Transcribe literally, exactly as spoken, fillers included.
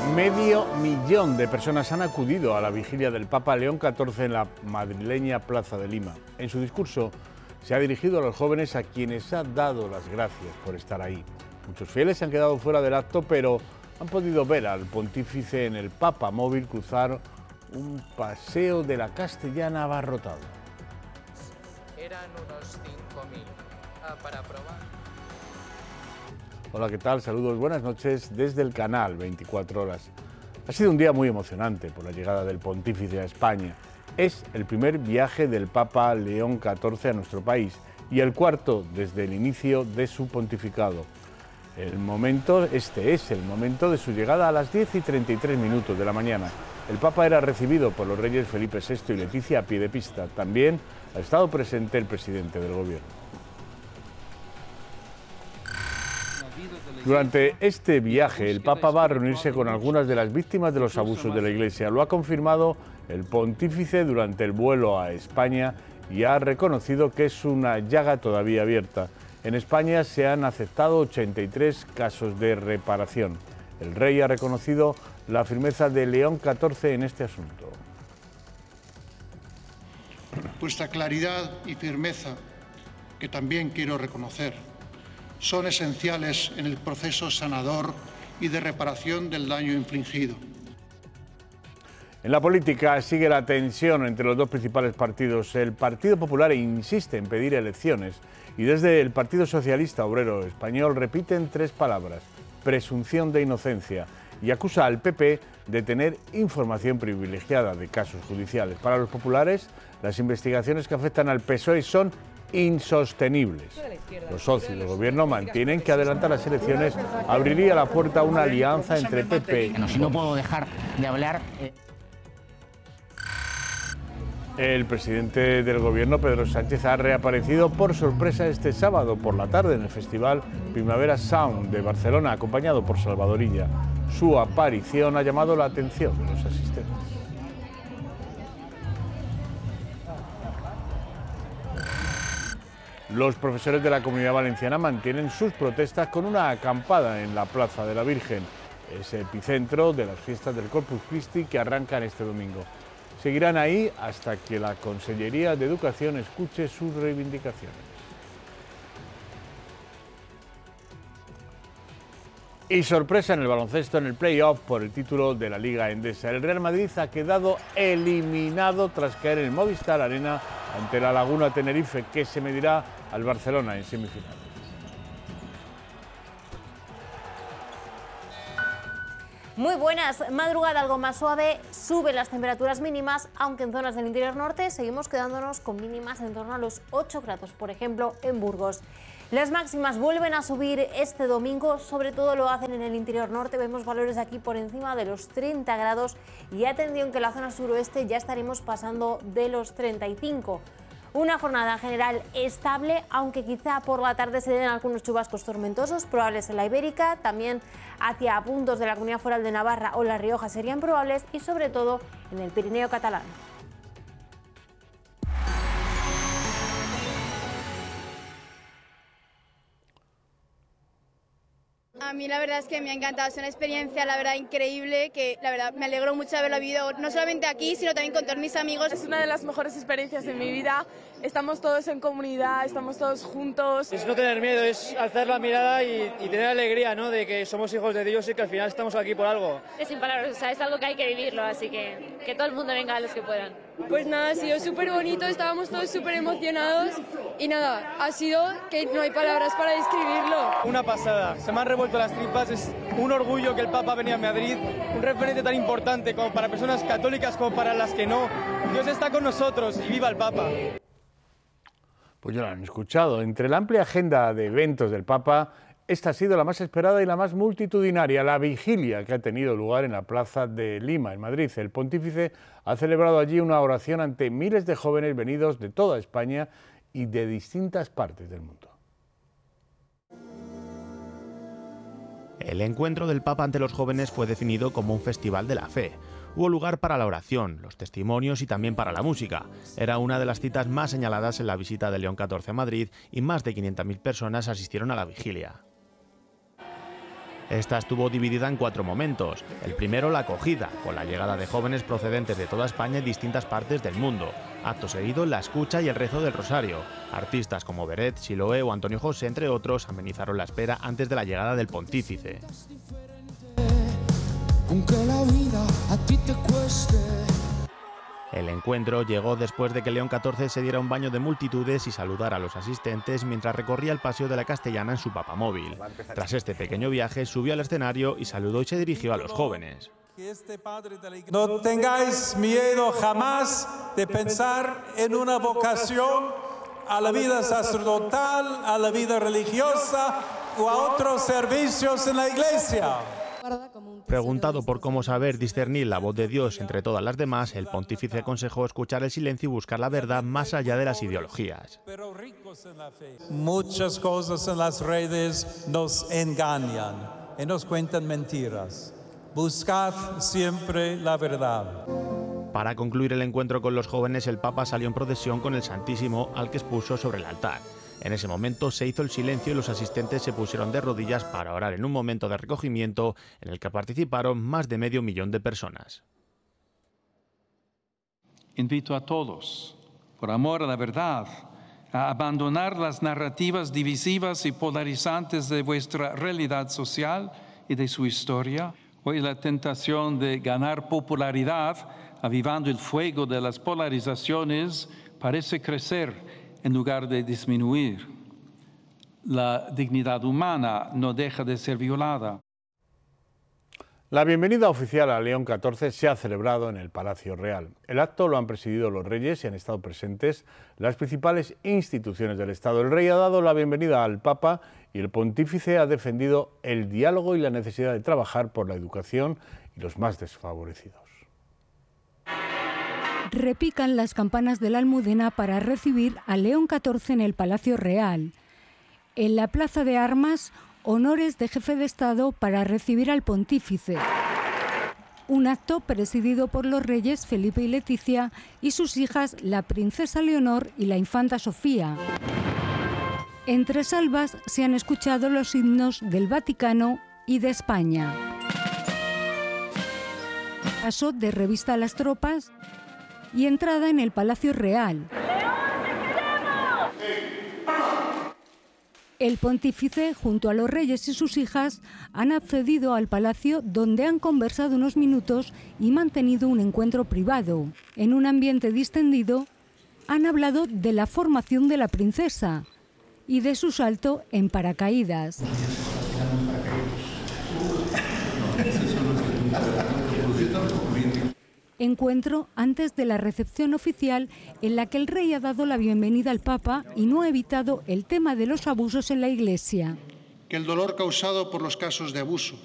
Medio millón de personas han acudido a la vigilia del Papa León catorce en la madrileña Plaza de Lima. En su discurso se ha dirigido a los jóvenes a quienes ha dado las gracias por estar ahí. Muchos fieles se han quedado fuera del acto, pero han podido ver al pontífice en el Papa móvil cruzar un paseo de la Castellana abarrotado. Eran unos cinco mil. Ah, para probar. Hola, ¿qué tal? Saludos, buenas noches desde el canal veinticuatro horas. Ha sido un día muy emocionante por la llegada del pontífice a España. Es el primer viaje del Papa León catorce a nuestro país y el cuarto desde el inicio de su pontificado. El momento, este es el momento de su llegada a las diez y treinta y tres minutos de la mañana. El Papa era recibido por los reyes Felipe sexto y Leticia a pie de pista. También ha estado presente el presidente del gobierno. Durante este viaje, el Papa va a reunirse con algunas de las víctimas de los abusos de la Iglesia. Lo ha confirmado el pontífice durante el vuelo a España y ha reconocido que es una llaga todavía abierta. En España se han aceptado ochenta y tres casos de reparación. El rey ha reconocido la firmeza de León catorce en este asunto. Vuestra claridad y firmeza, que también quiero reconocer, son esenciales en el proceso sanador y de reparación del daño infligido. En la política sigue la tensión entre los dos principales partidos. El Partido Popular insiste en pedir elecciones y desde el Partido Socialista Obrero Español repiten tres palabras: presunción de inocencia, y acusa al P P de tener información privilegiada de casos judiciales. Para los populares, las investigaciones que afectan al P S O E son insostenibles. Los socios del gobierno mantienen que adelantar las elecciones abriría la puerta a una alianza entre P P y no, si no puedo dejar de hablar. Eh... El presidente del gobierno, Pedro Sánchez, ha reaparecido por sorpresa este sábado por la tarde en el Festival Primavera Sound de Barcelona, acompañado por Salvador Illa. Su aparición ha llamado la atención de los asistentes. Los profesores de la Comunidad Valenciana mantienen sus protestas con una acampada en la Plaza de la Virgen, ese epicentro de las fiestas del Corpus Christi que arrancan este domingo. Seguirán ahí hasta que la Consellería de Educación escuche sus reivindicaciones. Y sorpresa en el baloncesto en el play-off por el título de la Liga Endesa. El Real Madrid ha quedado eliminado tras caer en el Movistar Arena ante la Laguna Tenerife, que se medirá al Barcelona en semifinales. Muy buenas, madrugada algo más suave, suben las temperaturas mínimas, aunque en zonas del interior norte seguimos quedándonos con mínimas en torno a los ocho grados, por ejemplo, en Burgos. Las máximas vuelven a subir este domingo, sobre todo lo hacen en el interior norte, vemos valores aquí por encima de los treinta grados y atención que en la zona suroeste ya estaremos pasando de los treinta y cinco. Una jornada en general estable, aunque quizá por la tarde se den algunos chubascos tormentosos, probables en la Ibérica, también hacia puntos de la Comunidad Foral de Navarra o La Rioja serían probables y sobre todo en el Pirineo catalán. A mí la verdad es que me ha encantado, es una experiencia la verdad increíble, que la verdad me alegro mucho de haberlo vivido, no solamente aquí, sino también con todos mis amigos. Es una de las mejores experiencias de mi vida, estamos todos en comunidad, estamos todos juntos. Es no tener miedo, es alzar la mirada y, y tener alegría, ¿no?, de que somos hijos de Dios y que al final estamos aquí por algo. Es sin palabras, o sea, es algo que hay que vivirlo, así que que todo el mundo venga a los que puedan. Pues nada, ha sido súper bonito, estábamos todos súper emocionados y nada, ha sido que no hay palabras para describirlo. Una pasada, se me han revuelto las tripas, es un orgullo que el Papa venga a Madrid, un referente tan importante como para personas católicas como para las que no. Dios está con nosotros y viva el Papa. Pues ya lo han escuchado, entre la amplia agenda de eventos del Papa, esta ha sido la más esperada y la más multitudinaria, la vigilia que ha tenido lugar en la Plaza de Lima, en Madrid. El pontífice ha celebrado allí una oración ante miles de jóvenes venidos de toda España y de distintas partes del mundo. El encuentro del Papa ante los jóvenes fue definido como un festival de la fe. Hubo lugar para la oración, los testimonios y también para la música. Era una de las citas más señaladas en la visita de León catorce a Madrid y más de quinientas mil personas asistieron a la vigilia. Esta estuvo dividida en cuatro momentos. El primero, la acogida, con la llegada de jóvenes procedentes de toda España y distintas partes del mundo. Acto seguido, la escucha y el rezo del rosario. Artistas como Beret, Siloé o Antonio José, entre otros, amenizaron la espera antes de la llegada del pontífice. Aunque la vida a ti te cueste. El encuentro llegó después de que León catorce se diera un baño de multitudes y saludara a los asistentes mientras recorría el paseo de la Castellana en su papamóvil. Tras este pequeño viaje, subió al escenario y saludó y se dirigió a los jóvenes. No tengáis miedo jamás de pensar en una vocación a la vida sacerdotal, a la vida religiosa o a otros servicios en la iglesia. Preguntado por cómo saber discernir la voz de Dios entre todas las demás, el pontífice aconsejó escuchar el silencio y buscar la verdad más allá de las ideologías. Muchas cosas en las redes nos engañan y nos cuentan mentiras. Buscad siempre la verdad. Para concluir el encuentro con los jóvenes, el Papa salió en procesión con el Santísimo, al que expuso sobre el altar. En ese momento se hizo el silencio y los asistentes se pusieron de rodillas para orar en un momento de recogimiento en el que participaron más de medio millón de personas. Invito a todos, por amor a la verdad, a abandonar las narrativas divisivas y polarizantes de vuestra realidad social y de su historia. Hoy la tentación de ganar popularidad, avivando el fuego de las polarizaciones, parece crecer en lugar de disminuir. La dignidad humana no deja de ser violada. La bienvenida oficial a León catorce se ha celebrado en el Palacio Real. El acto lo han presidido los reyes y han estado presentes las principales instituciones del Estado. El rey ha dado la bienvenida al Papa y el pontífice ha defendido el diálogo y la necesidad de trabajar por la educación y los más desfavorecidos. Repican las campanas de la Almudena para recibir a León catorce en el Palacio Real. En la Plaza de Armas, honores de jefe de Estado para recibir al pontífice. Un acto presidido por los reyes Felipe y Leticia y sus hijas, la princesa Leonor y la infanta Sofía. Entre salvas se han escuchado los himnos del Vaticano y de España. Paso de revista a las tropas y entrada en el Palacio Real. El pontífice, junto a los reyes y sus hijas, han accedido al palacio, donde han conversado unos minutos y mantenido un encuentro privado. En un ambiente distendido, han hablado de la formación de la princesa y de su salto en paracaídas. Encuentro antes de la recepción oficial en la que el rey ha dado la bienvenida al Papa y no ha evitado el tema de los abusos en la Iglesia. Que el dolor causado por los casos de abuso